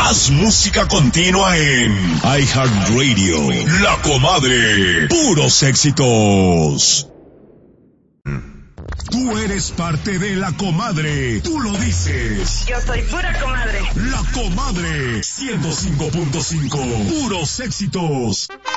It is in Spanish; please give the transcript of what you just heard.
Más música continua en iHeartRadio. La Comadre. Puros éxitos. Tú eres parte de La Comadre. Tú lo dices. Yo soy pura comadre. La Comadre. 105.5. Puros éxitos.